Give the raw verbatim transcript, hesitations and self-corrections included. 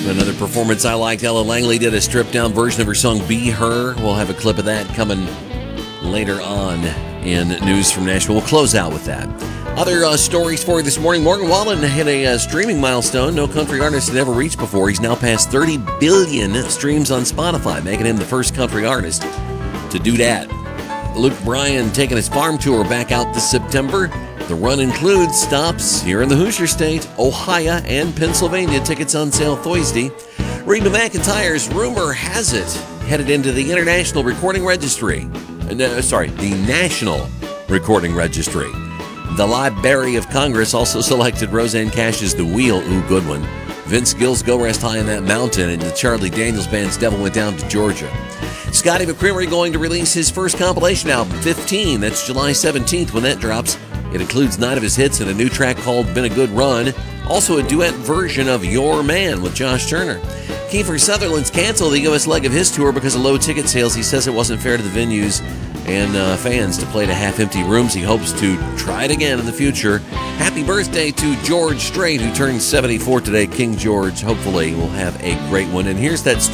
Another performance I liked. Ella Langley did a stripped-down version of her song Be Her. We'll have a clip of that coming later on in News from Nashville. We'll close out with that. Other uh, stories for you this morning. Morgan Wallen hit a uh, streaming milestone no country artist had ever reached before. He's now passed thirty billion streams on Spotify, making him the first country artist to do that. Luke Bryan taking his farm tour back out this September. The run includes stops here in the Hoosier State, Ohio, and Pennsylvania. Tickets on sale Thursday. Reba McEntire's Rumor Has It headed into the International Recording Registry. Uh, no, sorry, the National Recording Registry. The Library of Congress also selected Roseanne Cash's The Wheel. Ooh, good one. Vince Gill's Go Rest High in That Mountain, and the Charlie Daniels Band's Devil Went Down to Georgia. Scotty McCreery going to release his first compilation album, fifteen. That's July seventeenth when that drops. It includes nine of his hits and a new track called Been a Good Run. Also a duet version of Your Man with Josh Turner. Kiefer Sutherland's canceled the U S leg of his tour because of low ticket sales. He says it wasn't fair to the venues and uh, fans to play to half-empty rooms. He hopes to try it again in the future. Happy birthday to George Strait, who turned seventy-four today. King George, hopefully, will have a great one. And here's that